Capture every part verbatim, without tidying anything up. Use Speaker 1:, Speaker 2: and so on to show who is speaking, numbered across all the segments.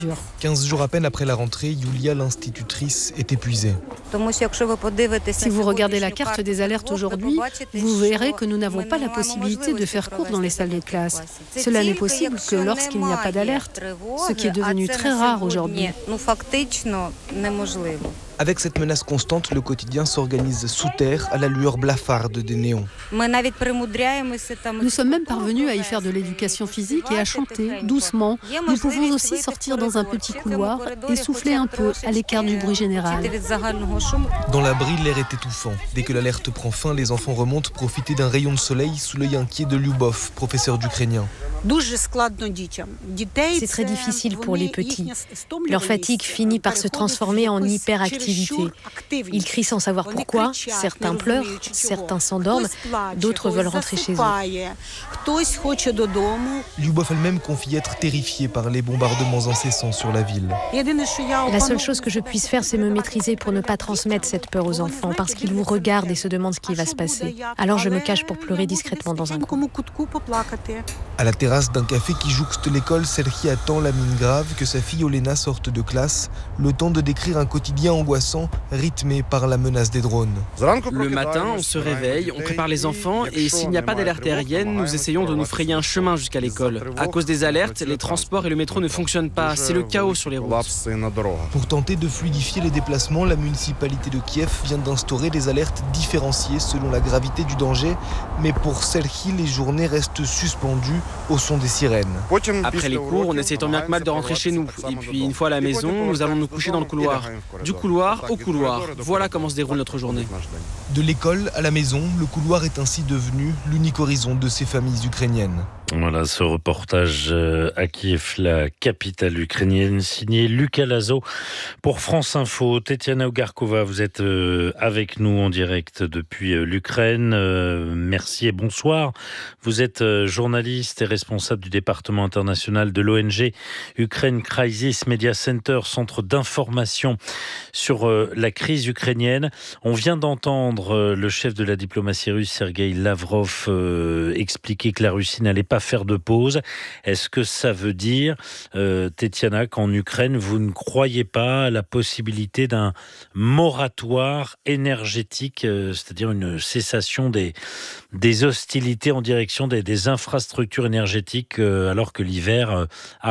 Speaker 1: quinze jours à peine après la rentrée, Yulia, l'institutrice, est épuisée.
Speaker 2: Si vous regardez la carte des alertes aujourd'hui, vous verrez que nous n'avons pas la possibilité de faire cours dans les salles de classe. Cela n'est possible que lorsqu'il n'y a pas d'alerte, ce qui est devenu très rare aujourd'hui.
Speaker 1: Avec cette menace constante, le quotidien s'organise sous terre à la lueur blafarde des néons.
Speaker 2: Nous sommes même parvenus à y faire de l'éducation physique et à chanter doucement. Nous pouvons aussi sortir dans un petit couloir et souffler un peu à l'écart du bruit général.
Speaker 1: Dans l'abri, l'air est étouffant. Dès que l'alerte prend fin, les enfants remontent profiter d'un rayon de soleil sous l'œil inquiet de Lyubov, professeur d'ukrainien.
Speaker 3: C'est très difficile pour les petits. Leur fatigue finit par se transformer en hyperactivité. Ils crient sans savoir pourquoi. Certains pleurent, certains s'endorment, d'autres veulent rentrer chez eux.
Speaker 1: Lyubov elle-même confie être terrifiée par les bombardements incessants sur la ville.
Speaker 3: La seule chose que je puisse faire, c'est me maîtriser pour ne pas transmettre cette peur aux enfants, parce qu'ils vous regardent et se demandent ce qui va se passer. Alors je me cache pour pleurer discrètement dans un coin.
Speaker 1: À la terrasse d'un café qui jouxte l'école, Serhi attend la mine grave que sa fille Olena sorte de classe, le temps de décrire un quotidien angoissant, rythmé par la menace des drones.
Speaker 4: Le matin, on se réveille, on prépare les enfants et s'il n'y a pas d'alerte aérienne, nous essayons de nous frayer un chemin jusqu'à l'école. À cause des alertes, les transports et le métro ne fonctionnent pas, c'est le chaos sur les routes.
Speaker 1: Pour tenter de fluidifier les déplacements, la municipalité de Kiev vient d'instaurer des alertes différenciées selon la gravité du danger, mais pour Serhi, les journées restent suspendues au son des sirènes.
Speaker 4: Après les cours, on essaie tant bien que mal de rentrer chez nous. Et puis une fois à la maison, nous allons nous coucher dans le couloir. Du couloir au couloir. Voilà comment se déroule notre journée.
Speaker 1: De l'école à la maison, le couloir est ainsi devenu l'unique horizon de ces familles ukrainiennes.
Speaker 5: Voilà ce reportage à Kiev, la capitale ukrainienne, signé Lucas Lazo pour France Info. Tetiana Ogarkova, vous êtes avec nous en direct depuis l'Ukraine. Merci et bonsoir. Vous êtes journaliste et responsable du département international de l'O N G Ukraine Crisis Media Center, centre d'information sur la crise ukrainienne. On vient d'entendre le chef de la diplomatie russe, Sergueï Lavrov, expliquer que la Russie n'allait pas faire de pause. Est-ce que ça veut dire, euh, Tetiana, qu'en Ukraine, vous ne croyez pas à la possibilité d'un moratoire énergétique, euh, c'est-à-dire une cessation des, des hostilités en direction des, des infrastructures énergétiques euh, alors que l'hiver euh, arrive ?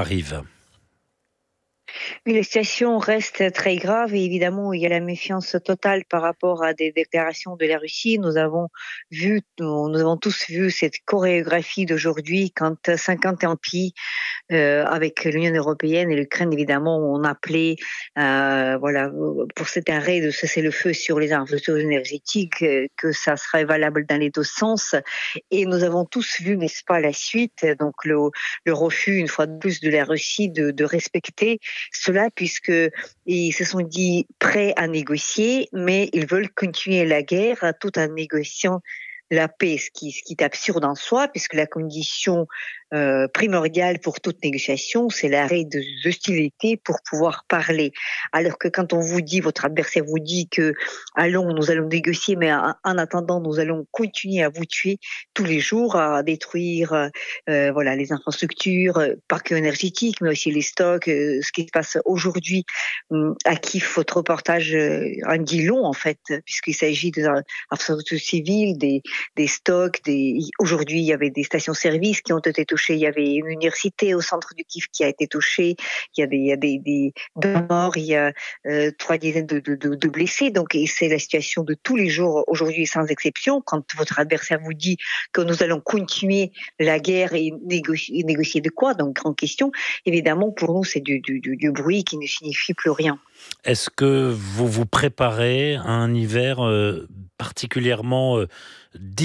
Speaker 6: Oui, la situation reste très grave et évidemment, il y a la méfiance totale par rapport à des déclarations de la Russie. Nous avons vu, nous avons tous vu cette chorégraphie d'aujourd'hui quand cinquante et un pays euh, avec l'Union européenne et l'Ukraine, évidemment, ont appelé euh, voilà, pour cet arrêt de cessez-le-feu sur les infrastructures énergétiques, euh, que ça serait valable dans les deux sens. Et nous avons tous vu, n'est-ce pas, la suite, donc le, le refus, une fois de plus, de la Russie de, de respecter cela, puisqu'ils se sont dit prêts à négocier, mais ils veulent continuer la guerre tout en négociant la paix, ce qui, ce qui est absurde en soi, puisque la condition euh, primordiale pour toute négociation, c'est l'arrêt des hostilités pour pouvoir parler. Alors que quand on vous dit, votre adversaire vous dit que allons, nous allons négocier, mais en, en attendant, nous allons continuer à vous tuer tous les jours, à détruire euh, voilà les infrastructures, euh, parcs énergétiques, mais aussi les stocks. Euh, ce qui se passe aujourd'hui euh, à Kiev, votre reportage euh, en dit long en fait, puisqu'il s'agit des infrastructures civiles, des des stocks. Des... Aujourd'hui, il y avait des stations-service qui ont été touchées. Il y avait une université au centre du Kiev qui a été touchée. Il y a des, il y a des, des morts. Il y a euh, trois dizaines de, de, de, de blessés. Donc, et c'est la situation de tous les jours aujourd'hui, sans exception. Quand votre adversaire vous dit que nous allons continuer la guerre et négocier, négocier de quoi? Donc, grande question. Évidemment, pour nous, c'est du, du, du, du bruit qui ne signifie plus rien.
Speaker 5: Est-ce que vous vous préparez à un hiver euh, particulièrement euh, difficile ?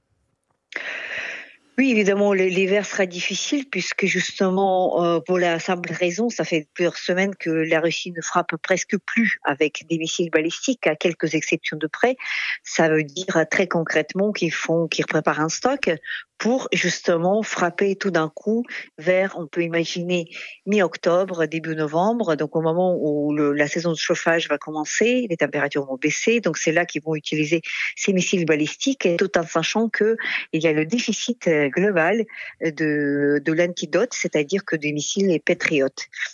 Speaker 6: Oui, évidemment, l'hiver sera difficile puisque justement, euh, pour la simple raison, ça fait plusieurs semaines que la Russie ne frappe presque plus avec des missiles balistiques, à quelques exceptions de près. Ça veut dire très concrètement qu'ils font, qu'ils préparent un stock pour justement frapper tout d'un coup vers, on peut imaginer, mi-octobre, début novembre, donc au moment où le, la saison de chauffage va commencer, les températures vont baisser, donc c'est là qu'ils vont utiliser ces missiles balistiques, et tout en sachant qu'il y a le déficit global de, de l'antidote, c'est-à-dire que des missiles Patriot.